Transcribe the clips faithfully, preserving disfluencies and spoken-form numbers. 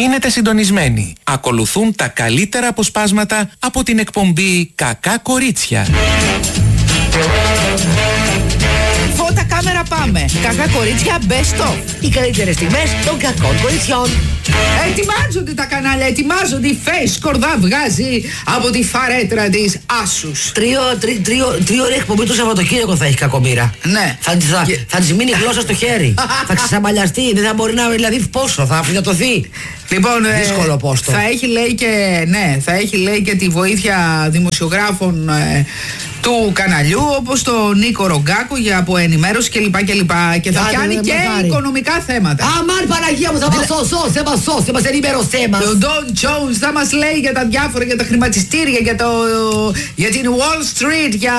Μείνετε συντονισμένοι. Ακολουθούν τα καλύτερα αποσπάσματα από την εκπομπή «Κακά Κορίτσια». Φώτα, κάμερα, πάμε. Κακά κορίτσια, best of. Οι καλύτερες στιγμές των κακών κοριτσιών. Ετοιμάζονται τα κανάλια, ετοιμάζονται. Η Face σκορδά βγάζει από τη φαρέτρα της Άσους. Τρίο, τρι, τρίο, τρίο ώρα εκπομπή το Σαββατοκύριακο θα έχει κακομοίρα. Ναι. Θα, θα, Και... θα της μείνει η γλώσσα στο χέρι. Θα ξεσαμπαλιαστεί, δεν θα μπορεί να, δηλαδή πόσο, θα αφιδατωθεί. Λοιπόν, δύσκολο πόστο. Θα έχει λέει και, ναι, θα έχει λέει και τη βοήθεια δημοσιογράφων ε, του καναλιού, όπως το Νίκο Ρογκάκο για από ενημέρωση κλπ. Και, και θα πιάνει και μακάρι. Οικονομικά θέματα. Αμάν Παναγία μου, θα μας σώσει, θα μας σώσει, θα μας ενημερώσει μας. Ο Ντον Τζόουνς θα μας λέει για τα διάφορα, για τα χρηματιστήρια, για, το, για την Wall Street, για...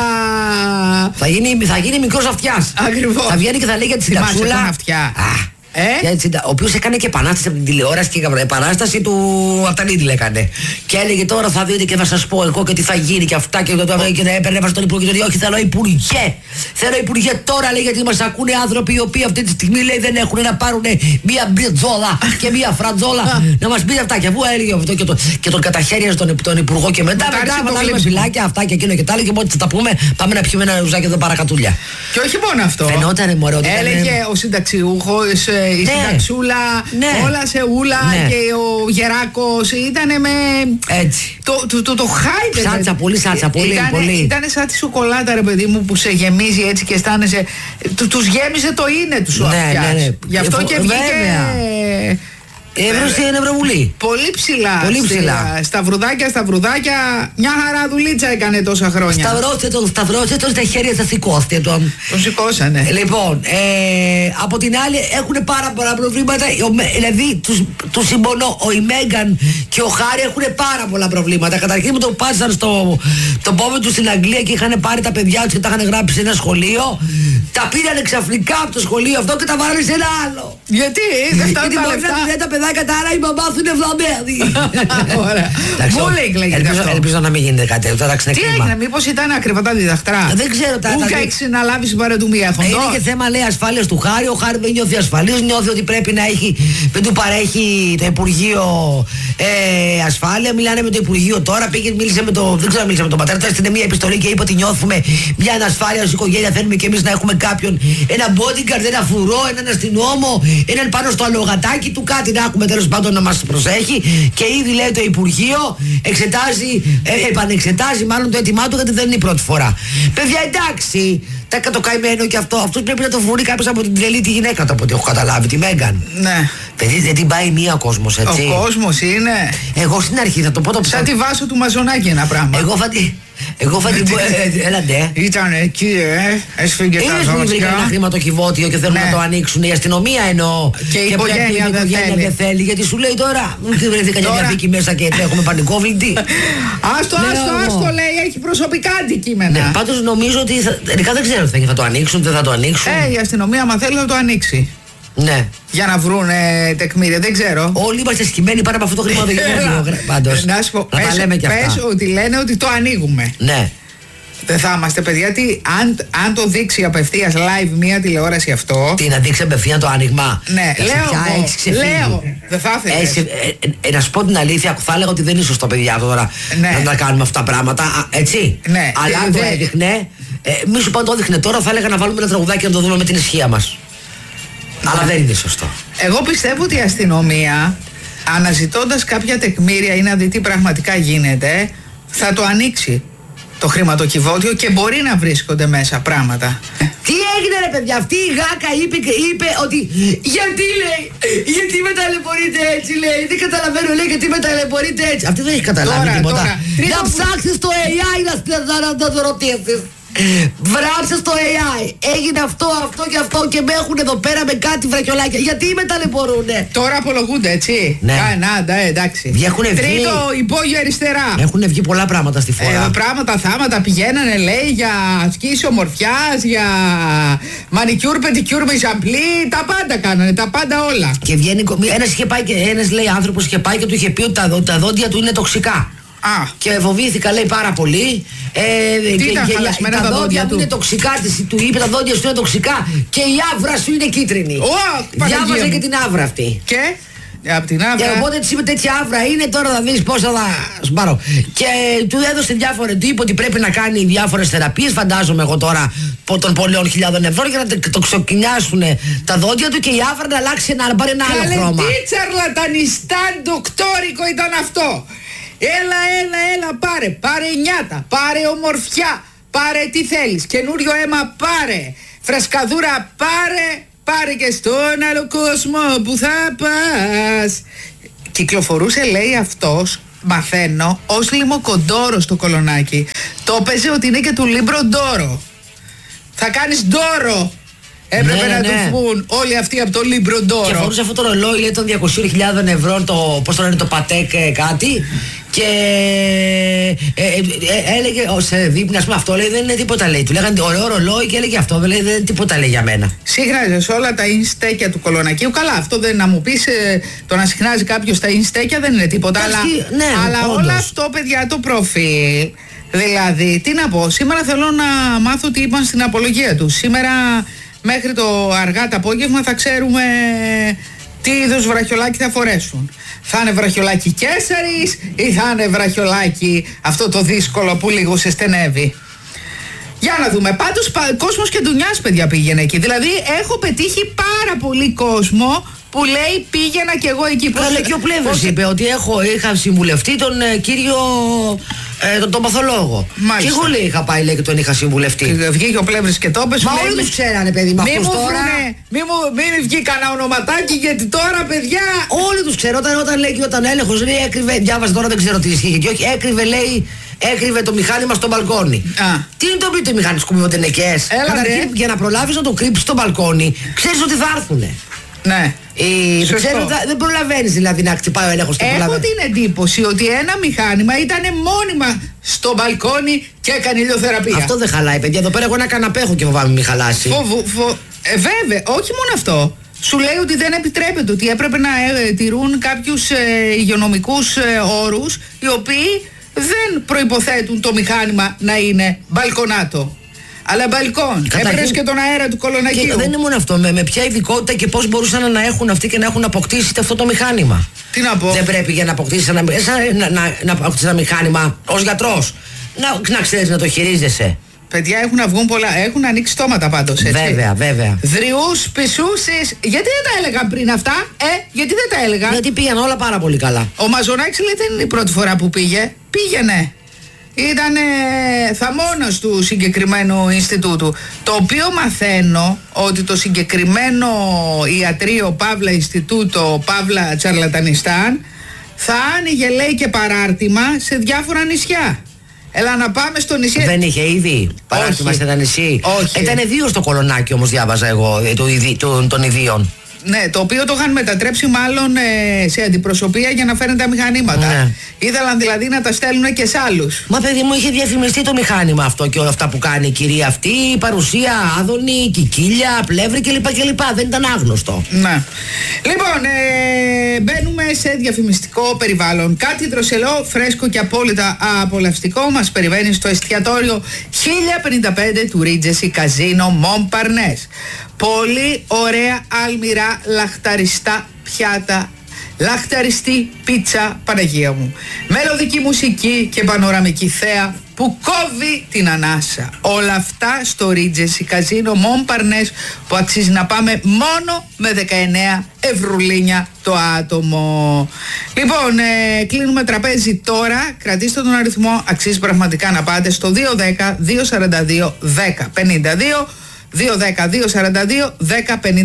Θα γίνει, θα γίνει μικρός αυτιάς. Ακριβώς. Θα βγαίνει και θα λέει για τη συνταξούλα. αυτιά. Ε? Έτσι, ο οποίος έκανε και επανάσταση από την τηλεόραση και επανάσταση του από τα Λίτλ έκανε. Και έλεγε τώρα θα δείτε και θα σας πω εγώ και τι θα γίνει και αυτά και, το, και έπαιρνε βάζει τον Υπουργό και το όχι θέλω Υπουργέ. Θέλω Υπουργέ τώρα λέει γιατί μας ακούνε άνθρωποι οι οποίοι αυτή τη στιγμή λέει δεν έχουν να πάρουν μία μπριτζόλα και μία φραντζόλα να μας πείτε αυτά και αφού έλεγε αυτό και, το, και τον καταχέριαζε τον, τον Υπουργό και μετά μετά θα βάλουμε φυλάκια αυτά και εκείνο και τα άλλα και μόλις θα τα πούμε πάμε να πιούμε ένα ρουζάκι εδώ παρακατούλια. Και όχι μόνο αυτό. Φαινότανε μωρέ ότι έλεγε ο συνταξιούχος η ναι. συνταξούλα, ναι. όλα σε ούλα ναι. και ο Γεράκος ήτανε με... Έτσι. Το, το, το, το χάιδε. Σάτσα, πολύ σάτσα, πολύ, ήτανε, πολύ. Ήτανε σαν τη σοκολάτα ρε παιδί μου που σε γεμίζει έτσι και αισθάνεσαι... Του, τους γέμιζε το είναι τους ο ναι, αυτιάς. Ναι, ναι. Γι' αυτό ε, και βγήκε... Εύρω στην Ευρωβουλή. Πολύ ψηλά. Πολύ ψηλά. Στα βρουδάκια, στα βρουδάκια. Μια χαρά δουλίτσα έκανε τόσα χρόνια. Σταυρώστε τον, σταυρώστε τον, στα χέρια σας σηκώστε τον. Τον σηκώσανε. Λοιπόν, ε, από την άλλη έχουν πάρα πολλά προβλήματα. Δηλαδή, τους, τους συμπονώ. Ο η Μέγκαν και ο Χάρη έχουν πάρα πολλά προβλήματα. Καταρχήν μου το πάσαν στο το πόδι του στην Αγγλία και είχαν πάρει τα παιδιά τους και τα είχαν γράψει σε ένα σχολείο. Τα πήραν ξαφνικά από το σχολείο αυτό και τα βάλανε σε ένα άλλο. Γιατί δεν φτάνουν τα λεφτά. Κατά άρα η μαμά σου είναι βλαμμένη. Ωραία. Bullying λέγεται αυτό. Ελπίζω να μην γίνεται κάτι τέτοιο. Τι έγινε, μήπως ήταν ακριβά τα διδαχτρά. Δεν ξέρω. Ούκα έχεις να λάβεις την παρετουμία. Είναι και θέμα λέει ασφάλειας του Χάρη. Ο Χάρη δεν νιώθει ασφαλής. Νιώθει ότι πρέπει να έχει. Δεν του παρέχει το Υπουργείο Ασφάλεια. Μιλάνε με το Υπουργείο τώρα. Πήγε, μίλησε με το. Δεν ξέρω, μίλησε με τον πατέρα. Τώρα έστειλε μια επιστολή και είπε ότι νιώθουμε μια ανασφάλεια ως οικογένεια. Θέλουμε και εμείς να έχουμε κάποιον. Ένα bodyguard, ένα φουρό, έναν αστυνόμο, έναν πάνω στο αλογατάκι του κάτι να έχουμε τέλος πάντων να μας προσέχει και ήδη λέει το Υπουργείο εξετάζει, ε, επανεξετάζει μάλλον το αίτημά του γιατί δεν είναι η πρώτη φορά. Παιδιά εντάξει, τα το καημένο και αυτό, αυτός πρέπει να το βρει κάποιος από την τρελή τη γυναίκα του από ό,τι έχω καταλάβει, τη Μέγκαν. Ναι. Παιδί δεν την πάει μία ο κόσμος έτσι. Ο κόσμος είναι. Εγώ στην αρχή θα το πω το ψάχνω. Σαν τη Βάσο του Μαζονάκη ένα πράγμα. Εγώ θα τη... Εγώ θα την πω, έλατε. Ήταν εκεί, ε, έσφυγε τα ζώστια. Είναι βρήκα ένα χρηματοκιβώτιο και θέλουν ναι. να το ανοίξουν. Η αστυνομία εννοώ. Και η οικογένεια δεν θέλει. δεν θέλει. Γιατί σου λέει τώρα, μου βρέθηκα μια διαθήκη μέσα και έχουμε πανικόβλητη. Άστο, άστο, άστο λέει, έχει προσωπικά αντικείμενα. Ναι, πάντως νομίζω ότι, τελικά δεν ξέρω θα το ανοίξουν, δεν θα το ανοίξουν. Ε, η αστυνομία άμα θέλει θα το ανοίξει. Ναι. Για να βρουν ε, τεκμήρια, δεν ξέρω. Όλοι είμαστε σκυμμένοι πάνω από αυτό το χρηματοκιβώτιο. Πάντως. Να σου πω, να πες, λέμε και αυτά. πες ότι λένε ότι το ανοίγουμε. Ναι. Δεν θα είμαστε παιδιά, τι, αν, αν το δείξει απευθείας live μία τηλεόραση αυτό. Τι να δείξει απευθεία το άνοιγμα. Ναι, λέω, λέω. Δεν θα ήθελες. Ε, ε, ε, να σου πω την αλήθεια, θα έλεγα ότι δεν είναι σωστό παιδιά τώρα ναι. να τα κάνουμε αυτά τα πράγματα. Α, έτσι. Ναι. Αλλά αν το έδειχνε, ε, μη σου πω το έδειχνε τώρα, θα έλεγα να βάλουμε ένα τραγουδάκι να το δούμε με την ισχύα μας. Ναι. Αλλά δεν είναι σωστό. Εγώ πιστεύω ότι η αστυνομία, αναζητώντας κάποια τεκμήρια ή να δει τι πραγματικά γίνεται, θα το ανοίξει το χρηματοκιβώτιο και μπορεί να βρίσκονται μέσα πράγματα. Τι έγινε ρε παιδιά, αυτή η γάκα είπε, είπε ότι γιατί λέει, γιατί με ταλαιπωρείτε έτσι λέει, δεν καταλαβαίνω λέει γιατί με ταλαιπωρείτε έτσι. Αυτή δεν έχει καταλάβει τώρα, τίποτα. Τώρα, να ψάξεις το έι άι να, να, να το ρωτήσεις. Βράψε στο έι άι. Έγινε αυτό, αυτό και αυτό και με έχουν εδώ πέρα με κάτι βρακιολάκια. Γιατί με ταλαιπωρούνε. Τώρα απολογούνται, έτσι. Ναι. Α, να, ε, εντάξει. Τρίτο, υπόγειο αριστερά. Έχουν βγει πολλά πράγματα στη φορά. Ε, πράγματα, θάματα πηγαίνανε, λέει, για ασκήσεις ομορφιάς, για μανικιούρ, πεντικιούρ με ζαμπλί. Τα πάντα κάνανε, τα πάντα όλα. Και βγαίνει. Ένας είχε πάει και ένας λέει άνθρωπος είχε πάει και του είχε πει ότι τα, τα δόντια του είναι τοξικά. Α. Και φοβήθηκα λέει πάρα πολύ. Ε, Τι και, ήταν και, χαλασμένα τα τα δόντια του. του είναι τοξικά, του είπε τα δόντια σου είναι τοξικά και η άβρα σου είναι κίτρινη. Oh, διάβαζε και την άβρα αυτή. Και Από την Αύρα. Και οπότε της είπε τέτοια Αύρα είναι, τώρα θα δεις πόσα θα σου πάρω. Και του έδωσε διάφορα, του είπε ότι πρέπει να κάνει διάφορες θεραπείες, φαντάζομαι εγώ τώρα, των πολλών χιλιάδων ευρώ για να το ξεκινιάσουν τα δόντια του και η Αύρα να αλλάξει, να πάρει ένα άλλο χρώμα. Τι τσαρλατανιστάν ντοκτόρικο ήταν αυτό. Έλα, έλα, έλα, πάρε, πάρε νιάτα, πάρε ομορφιά, πάρε τι θέλεις, καινούριο αίμα πάρε, φρεσκαδούρα πάρε, πάρε και στον άλλο κόσμο που θα πας. Κυκλοφορούσε, λέει, αυτός, μαθαίνω, ως λιμοκοντόρο στο Κολονάκι. Το έπαιζε ότι είναι και του Λίμπρο Ντόρο. Θα κάνεις ντόρο. Έπρεπε ναι, να ναι. του βγουν όλοι αυτοί από το Λίμπρο Ντόρο. Και φορούσε αυτό το ρολόι, λέει, των διακόσιες χιλιάδες ευρώ, το, πώς το λένε, το Πατέκ ε, κάτι. Και ε, ε, ε, έλεγε ως ε, δείπνη, ας πούμε, αυτό λέει δεν είναι τίποτα, λέει. Του λέγανε ωραίο ρολόι και έλεγε αυτό, λέει δεν είναι τίποτα, λέει, για μένα. Σύγχραζε όλα τα ινστέκια του Κολονακίου. Καλά, αυτό δεν να μου πεις, ε, το να συχνάζει κάποιος τα ινστέκια δεν είναι τίποτα. Άχι, αλλά ναι, αλλά όντως. όλο αυτό, παιδιά, το προφίλ. Δηλαδή, τι να πω, σήμερα θέλω να μάθω τι είπαν στην απολογία του. Σήμερα μέχρι το αργά το απόγευμα θα ξέρουμε τι είδους βραχιολάκι θα φορέσουν. Θα είναι βραχιολάκι Κέσσαρης ή θα είναι βραχιολάκι αυτό το δύσκολο που λίγο σε στενεύει. Για να δούμε. Πάντως κόσμος και ντουνιάς, παιδιά, πήγαινε εκεί. Δηλαδή έχω πετύχει πάρα πολύ κόσμο που λέει πήγαινα κι εγώ εκεί. Καλά, και ο Πλεύρης πώς... είπε ότι έχω, είχα συμβουλευτεί τον ε, κύριο ε, τον, τον παθολόγο. Μάλιστα. Και εγώ, λέει, είχα πάει, λέει, και τον είχα συμβουλευτεί. Και βγήκε ο Πλεύρης και το έπαιζε. Μα όλοι τους ξέρανε, παιδί, μα μη αυτός μου τώρα. βρουνε, μη μου μη βγει κανένα ονοματάκι, γιατί τώρα, παιδιά. Όλοι τους ξέρω, όταν, όταν λέει και όταν έλεγχος, λέει, έκρυβε, διάβαζε τώρα, δεν ξέρω τι ισχύει. Και όχι, έκρυβε, λέει, έκρυβε το μηχάνημα στο μπαλκόνι. Α. Τι είναι το πει το μηχάνημα, σκουμιόνται νεκές. Καταρχήν, για να προλάβεις να το κρύψεις στο μπαλκόνι, ξέρεις ότι θα έρθουνε. Ναι. Η... Ξέρω, δεν προλαβαίνεις δηλαδή να χτυπάει ο έλεγχος. Έχω την εντύπωση ότι ένα μηχάνημα ήταν μόνιμα στο μπαλκόνι και έκανε ηλιοθεραπεία. Αυτό δεν χαλάει, παιδιά. Εδώ πέρα εγώ ένα καναπέ έχω και φοβάμαι μη χαλάσει. Φοβου, φο... ε, βέβαια, όχι μόνο αυτό. Σου λέει ότι δεν επιτρέπεται, ότι έπρεπε να ε, τηρούν κάποιους ε, υγειονομικούς ε, όρους, οι οποίοι δεν προϋποθέτουν το μηχάνημα να είναι μπαλκονάτο. Αλλά μπαλκόν. Έπαιρνες και τον αέρα του Κολονακίου. Και δεν είναι μόνο αυτό. Με, με ποια ειδικότητα και πώς μπορούσαν να έχουν αυτοί και να έχουν αποκτήσει αυτό το μηχάνημα. Τι να πω. Δεν πρέπει για να αποκτήσει ένα, να, να, να αποκτήσεις ένα μηχάνημα ως γιατρός. Να, να ξέρεις να το χειρίζεσαι. Παιδιά, έχουν να βγουν πολλά. Έχουν ανοίξει στόματα πάντως, έτσι. Βέβαια, βέβαια. Δριούς, πισούσεις. Γιατί δεν τα έλεγαν πριν αυτά, ε, γιατί δεν τα έλεγαν. Γιατί πήγαν όλα πάρα πολύ καλά. Ο Μαζονάκης, λέει, δεν είναι η πρώτη φορά που πήγε. Πήγαινε. Ήταν θαμώνας του συγκεκριμένου Ινστιτούτου. Το οποίο μαθαίνω ότι το συγκεκριμένο ιατρείο Παύλα Ινστιτούτο Παύλα Τσαρλατανιστάν θα άνοιγε, λέει, και παράρτημα σε διάφορα νησιά. Έλα να πάμε στο νησί. Δεν είχε ήδη παράρτημα σε ένα νησί. Όχι. Ήτανε δύο στο Κολονάκι όμως, διάβαζα εγώ, των ιδίων. Ναι, το οποίο το είχαν μετατρέψει μάλλον ε, σε αντιπροσωπεία για να φέρουν τα μηχανήματα. Ναι. Ήθελαν δηλαδή να τα στέλνουν και σε άλλους. Μα, παιδί μου, είχε διαφημιστεί το μηχάνημα αυτό και όλα αυτά που κάνει η κυρία αυτή, η παρουσία Άδωνη, Κικίλια, Πλεύρη κλπ. κλπ. Δεν ήταν άγνωστο. Ναι. Λοιπόν, ε, μπαίνουμε σε διαφημιστικό περιβάλλον. Κάτι δροσελό, φρέσκο και απόλυτα απολαυστικό μας περιμένει στο εστιατόριο χίλια πενήντα πέντε του Regency Casino Montparnasse. Πολύ ωραία, αλμυρά, λαχταριστά πιάτα, λαχταριστή πίτσα, Παναγία μου. Μελωδική μουσική και πανοραμική θέα που κόβει την ανάσα. Όλα αυτά στο Regency Casino Montparnasse, που αξίζει να πάμε μόνο με δεκαεννέα ευρουλίνια το άτομο. Λοιπόν, ε, κλείνουμε τραπέζι τώρα. Κρατήστε τον αριθμό, αξίζει πραγματικά να πάτε στο δύο ένα μηδέν δύο τέσσερα δύο ένα μηδέν πέντε δύο, δύο ένα μηδέν δύο τέσσερα δύο ένα μηδέν πέντε